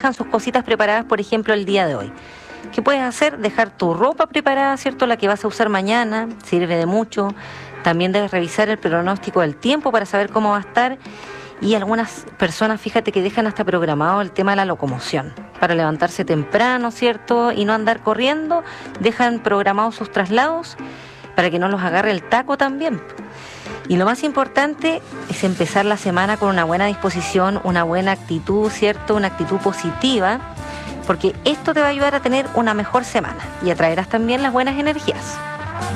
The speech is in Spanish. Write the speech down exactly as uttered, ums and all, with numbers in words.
dejan sus cositas preparadas, por ejemplo, el día de hoy. ¿Qué puedes hacer? Dejar tu ropa preparada, ¿cierto? La que vas a usar mañana, sirve de mucho. También debes revisar el pronóstico del tiempo para saber cómo va a estar. Y algunas personas, fíjate que dejan hasta programado el tema de la locomoción. Para levantarse temprano, ¿cierto? Y no andar corriendo, dejan programados sus traslados para que no los agarre el taco también. Y lo más importante es empezar la semana con una buena disposición, una buena actitud, ¿cierto? Una actitud positiva, porque esto te va a ayudar a tener una mejor semana y atraerás también las buenas energías.